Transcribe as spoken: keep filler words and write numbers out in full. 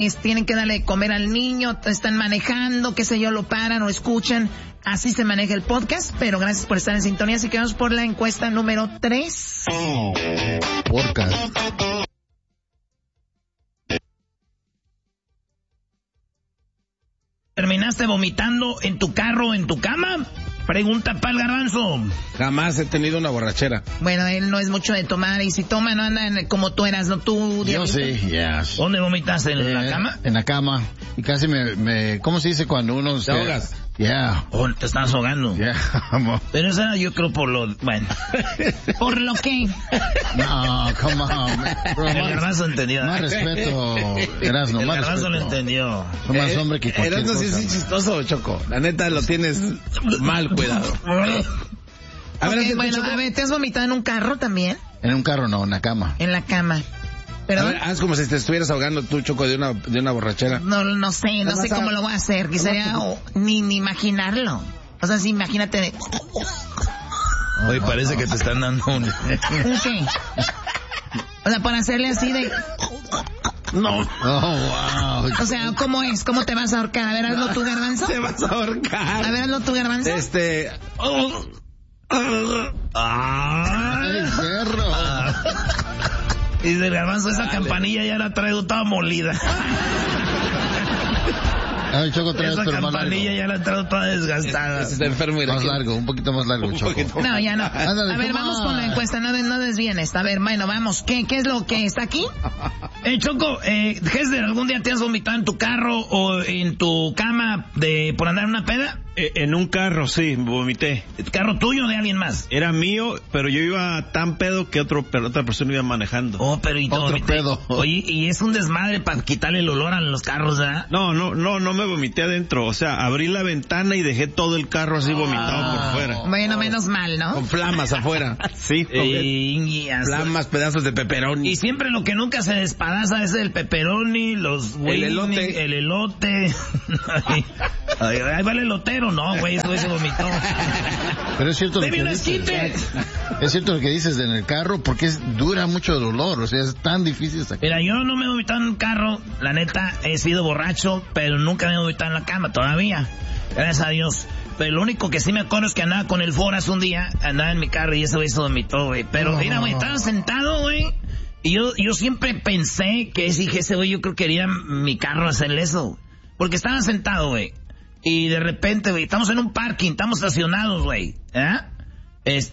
es, tienen que darle de comer al niño, están manejando, qué sé yo, lo paran o escuchan. Así se maneja el podcast, pero gracias por estar en sintonía. Así que vamos por la encuesta número tres. Podcast. ¿Terminaste vomitando en tu carro o en tu cama? Pregunta para el Garbanzo. Jamás he tenido una borrachera. Bueno, él no es mucho de tomar, y si toma no anda en, como tú eras, ¿no? Tú, Yo sí, yes. ¿Dónde vomitaste? ¿En eh, la cama? En la cama. Y casi me, me ¿cómo se dice cuando uno ¿Te se ahogas? Yeah. Oh, te estás ahogando. Yeah. Pero eso era, yo creo, por lo... Bueno. ¿Por lo qué? No, come on. Bro, El más, Garbanzo entendió. más respeto, Erasmo, El más Garbanzo lo respeto. entendió. Son más Eh, hombre que cualquier Erasmo cosa. sí es chistoso, Choco. La neta lo tienes mal cuidado. A ver, Okay, bueno, Choco. a ver, ¿te has vomitado en un carro también? En un carro no, en la cama. En la cama. A ¿Perdón? ver, haz como si te estuvieras ahogando tú, Choco, de una, de una borrachera. No, no sé, no ¿Vas sé a- cómo lo voy a hacer. Quisiera oh, ni, ni imaginarlo. O sea, sí, imagínate de... Oye, parece que te están dando un... ¿Un qué? O sea, para hacerle así de... No. Oh, wow. O sea, ¿cómo es? ¿Cómo te vas a ahorcar? A ver, hazlo tú, Garbanzo. Te vas a ahorcar. A ver, hazlo tú, Garbanzo. Este... ¡Ay, perro! Dice el Garbanzo, esa campanilla ya la traigo toda molida. Ay, Choco, traes Esa pero más largo. campanilla ya la traigo toda desgastada. Está enfermo. mira, Más aquí. largo, un poquito más largo, Un Choco. poquito. No, ya no. Ándale, A ver, come vamos on. con la encuesta. No, de- no desvíen esta. A ver, bueno, vamos. ¿Qué, qué es lo que está aquí? Eh, Choco, eh, Hesler, ¿algún día te has vomitado en tu carro o en tu cama de por andar en una peda? Eh, en un carro, sí, vomité. ¿Carro tuyo o de alguien más? Era mío, pero yo iba tan pedo que otro, pero otra persona iba manejando. Oh, pero y todo. Otro vomité- pedo. Oye, y es un desmadre para quitarle el olor a los carros, ¿verdad? No, no, no, no me vomité adentro. O sea, abrí la ventana y dejé todo el carro así vomitado Ah. por fuera. Bueno, menos mal, ¿no? Con flamas afuera. Sí, Y, hasta- Flamas, pedazos de pepperoni. y siempre lo que nunca se despadaza es el pepperoni, los El elote. el elote. Ay, ay, ahí va el elotero, no, güey, eso güey se vomitó. Pero es cierto lo ¡Deme que un dices. esquite! Es cierto lo que dices en el carro porque es, dura mucho el olor, o sea, es tan difícil sacar. Mira, yo no me he vomitado en un carro, la neta, he sido borracho, pero nunca me he vomitado en la cama todavía, gracias a Dios. Pero lo único que sí me acuerdo es que andaba con el Foras un día, andaba en mi carro y ese güey se vomitó, güey. Pero mira, güey, estaba sentado, güey, y yo, yo siempre pensé que dije, ese güey, yo creo que quería mi carro hacerle eso, porque estaba sentado, güey, y de repente, güey, estamos en un parking, estamos estacionados, güey, ¿eh? Este,